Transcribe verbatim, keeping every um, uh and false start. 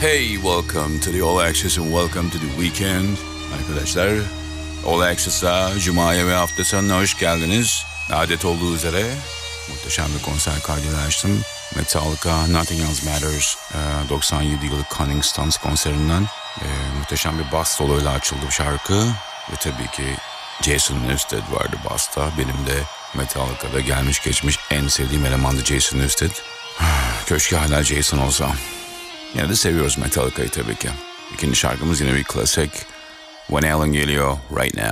Hey, welcome to the All Access and welcome to the weekend. Arkadaşlar, All Access'a, Cuma'ya ve hafta sonuna hoş geldiniz. Adet olduğu üzere muhteşem bir konser kaydını açtım. Metallica, Nothing Else Matters, doksan yedi yılı Cunning Stunts konserinden muhteşem bir bass soloyla açıldı bu şarkı. Ve tabii ki Jason Newsted vardı basta. Benim de Metallica'da gelmiş geçmiş en sevdiğim elemandı Jason Newsted. Keşke hala Jason olsa. Yine de seviyoruz Metallica'yı tabii ki. İkinci şarkımız yine bir klasik. Van Halen geliyor right now.